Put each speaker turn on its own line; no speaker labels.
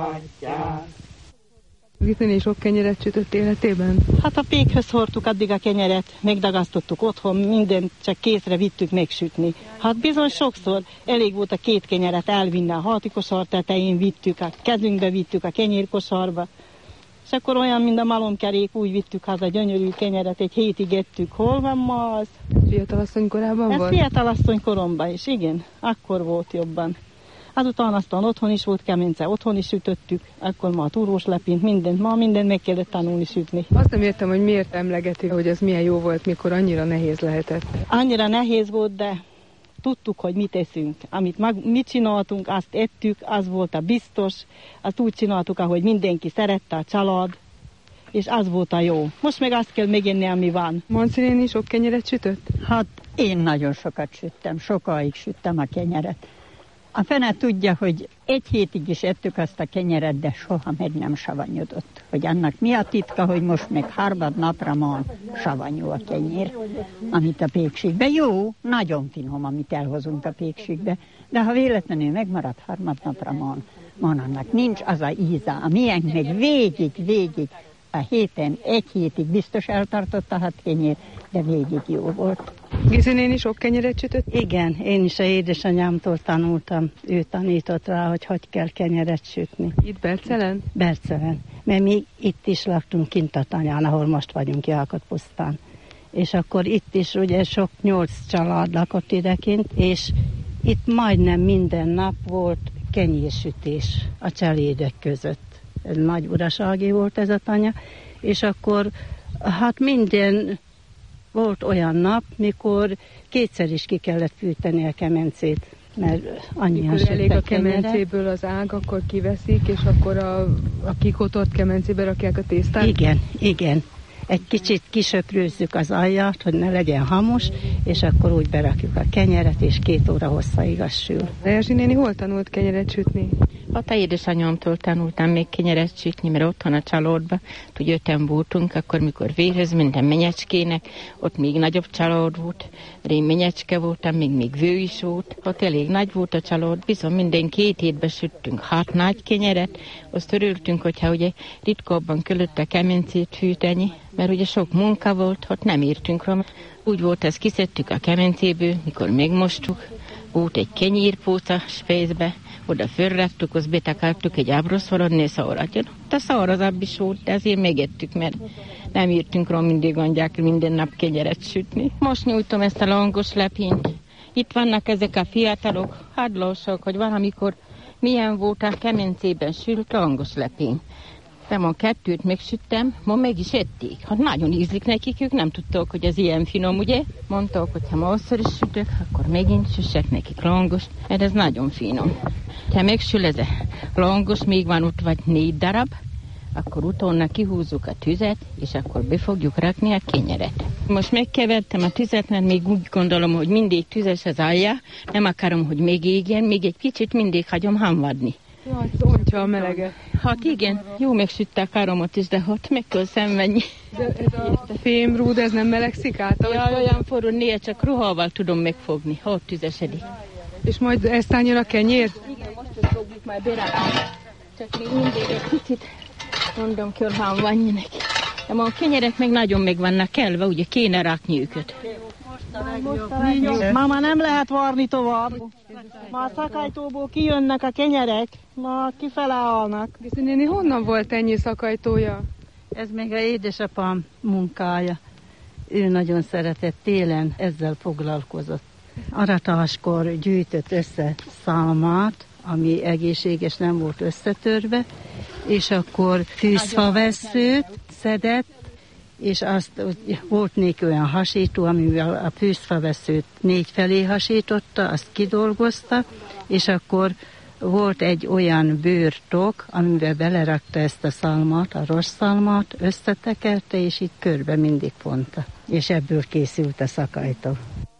Viszont sok kenyeret sütött életében?
Hát a pékhöz hordtuk addig a kenyeret, megdagasztottuk otthon, mindent csak kézre vittük megsütni. Hát bizony sokszor elég volt a 2 kenyeret elvinni a haltikosar tetején, vittük, a kezünkbe vittük a kenyérkosarba. És akkor olyan, mint a malomkerék, úgy vittük haza gyönyörű kenyeret, egy hétig ettük. Hol van ma az?
Fiatalasszony korában volt?
Ez fiatalasszony koromban is, igen. Akkor volt jobban. Azután aztán otthon is volt kemence, otthon is sütöttük, akkor ma a túrós lepint, mindent meg kellett tanulni sütni.
Azt nem értem, hogy miért emlegeti, hogy ez milyen jó volt, mikor annyira nehéz lehetett.
Annyira nehéz volt, de tudtuk, hogy mit eszünk. Mit csináltunk, azt ettük, az volt a biztos, azt úgy csináltuk, ahogy mindenki szerette, a család, és az volt a jó. Most meg azt kell megenni, ami van.
Manci néni sok kenyeret sütött?
Hát én nagyon sokat süttem, sokáig süttem a kenyeret. A fene tudja, hogy 1 hétig is ettük azt a kenyeret, de soha meg nem savanyodott. Hogy annak mi a titka, hogy most még 3 napra van savanyú a kenyér, amit a pékségbe. Jó, nagyon finom, amit elhozunk a pékségbe, de ha véletlenül megmarad 3 napra van annak nincs az a íze. A miénk meg végig a héten, 1 hétig biztos eltartott a kenyér, de végig jó volt.
Gizi néni sok kenyeret sütött?
Igen, én is a édesanyámtól tanultam. Ő tanított rá, hogy kell kenyeret sütni.
Itt Bercelen?
Bercelen. Mert mi itt is laktunk kint a tanyán, ahol most vagyunk, Jakabpusztán. És akkor itt is ugye 8 család lakott idekint, és itt majdnem minden nap volt kenyérsütés a cselédek között. Ez nagy urasági volt ez a tanya, és akkor hát minden volt olyan nap, mikor 2-szer is ki kellett fűteni a kemencét, mert annyian süttek
elég a kemencéből az ág, akkor kiveszik, és akkor a kikotott kemencébe rakják a tésztát?
Igen. Egy kicsit kisöprőzzük az aljat, hogy ne legyen hamos, és akkor úgy berakjuk a kenyeret, és 2 óra hosszaig az sül.
Erzsi néni hol tanult kenyeret sütni?
A édesanyámtól tanultam még kenyeret sütni, mert otthon a családban, hogy 5-en voltunk, akkor mikor vérhez mentem Menyecskének, ott még nagyobb család volt, én Menyecske voltam, még vő is volt, ott elég nagy volt a család, bizony minden 2 hétben süttünk 6 nagy kenyeret, azt örültünk, hogyha ugye ritkábban kellett a kemencét fűteni, mert ugye sok munka volt, ott nem írtunk rá. Úgy volt, ezt kiszedtük a kemencéből, mikor megmostuk, volt egy kenyérpóca spészbe, oda fölraktuk, azt betakartuk egy ábroszvarodni szaoratjon. A szaurozabb is volt, de azért megettük, mert nem írtunk rá mindig anyják minden nap kenyeret sütni. Most nyújtom ezt a langos lepényt. Itt vannak ezek a fiatalok, hadlósok, hogy valamikor milyen volt a kemencében sült langos lepény. De ma 2 megsüttem, ma meg is ették. Hát nagyon ízlik nekik, ők nem tudtak, hogy ez ilyen finom, ugye? Mondták, hogy ha ma is sütök, akkor megint süssek nekik langost, mert ez nagyon finom. Ha megsül ez a langos, még van ott vagy 4 darab, akkor utána kihúzzuk a tüzet, és akkor be fogjuk rakni a kenyeret. Most megkevertem a tüzet, mert még úgy gondolom, hogy mindig tüzes az alja, nem akarom, hogy megégjen, még egy kicsit mindig hagyom hamvadni.
Jaj, ontja a meleget.
Hát igen, jó megsütte a karomat is, de hát meg kell szenvedni.
De ez a fémrúd, ez nem melegszik át?
Ja, olyan forró, néha csak ruhával tudom megfogni, hát tüzesedik.
És majd ezt álljon a kenyér?
Igen, most is fogjuk majd berakni. Csak még mindig egy picit, mondom, kell hamvadni neki. De ma a kenyerek meg nagyon meg vannak kelve, ugye kéne rakni őket.
Ma nem lehet varni tovább. Ma a szakajtóból kijönnek a kenyerek, ma kifele állnak.
Gizi néni, honnan volt ennyi szakajtója?
Ez még a édesapám munkája. Ő nagyon szeretett télen, ezzel foglalkozott. Aratáskor gyűjtött össze szalmát, ami egészséges, nem volt összetörve, és akkor fűszfavesszőt szedett, és azt volt néki olyan hasító, amivel a fűszfaveszőt 4 felé hasította, azt kidolgozta, és akkor volt egy olyan bőrtok, amivel belerakta ezt a szalmát, a rossz szalmát, összetekerte, és így körbe mindig fonta. És ebből készült a szakajtó.